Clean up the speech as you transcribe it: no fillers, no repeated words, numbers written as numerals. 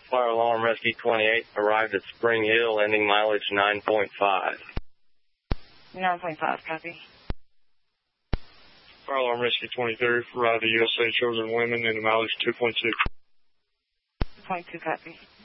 Fire Alarm Rescue 28 arrived at Spring Hill, ending mileage 9.5. 9.5, copy. Fire Alarm Rescue 23 arrived at USA Children and Women, ending mileage 2.2. 2.2, copy.